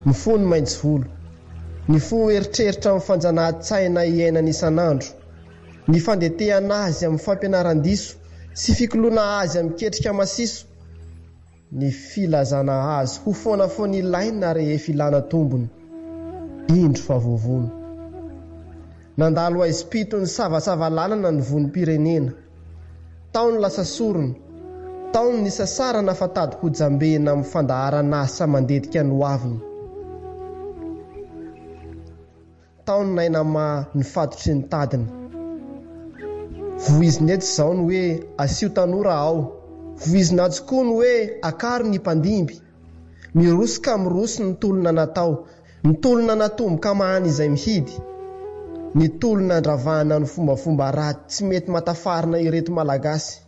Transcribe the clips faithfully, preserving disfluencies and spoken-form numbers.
ny fo ny maintsy volo, ny fo eritreritra amin'ny fanjanahantsaina iainany isan'andro, ny fandetehana azy amin'ny fampianaran-diso sy fikoloana azy amin'ny ketrika masiso, ny filazana azy ho foana foana ilaina rehefa ilana tombony, indro favovony. Nandalo aispito ny savasava lalana ny vonim-pirenena, taony lasa sorony, taony ny sasarana fatady hojambena amin'ny fandaharana asa mandetika ny hoaviny, taony naina ma ny fatotry ny tadiny. Voiziny eto zao ny hoe asio tanora ao, voizina atsokoa ny hoe akaro ny mpandimby, mirosika miroso ny tolona natao, ny tolona natomboka mahany izay mihidy, ny tolona andravahana ny fombafomba ratsy tsy mety matafarina ireto malagasy.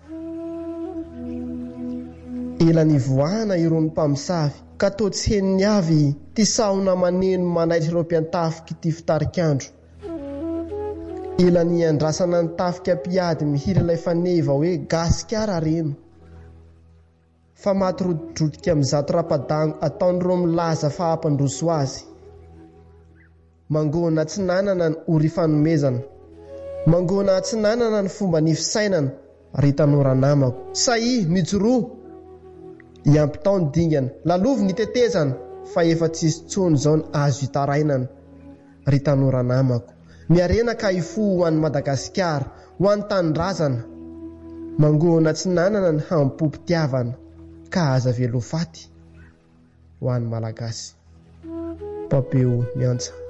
Ela ny voana irony mpamosavy ka toa tsy heniny avy ty sahona maneno manaitra ireo mpiantafika ity fitarikandro. Ela ny andrasana ny tafika piady mihira ilay faneva hoe gasikara reno. Fa maty rodrodrodika amin'ny zato rapadango ataon'ireo milaza fahampandroso azy. Mangona tsy nanana ny ory fanomezana, mangona tsy nanana ny fomba ny fisainana, ry tanora namako. Sahi mijoroa, iampitaony dingana, lalovy ny tetezana, fa efa tsisy tsony zao ny azo hitarainana, ry tanora namako. Miarena ka ifo ho an'ny Madagasikara, ho an'ny tanindrazana, mangona tsy nanana ny hampopitiavana, ka aza velofaty ho an'ny Malagasy. Papeo Miantsa.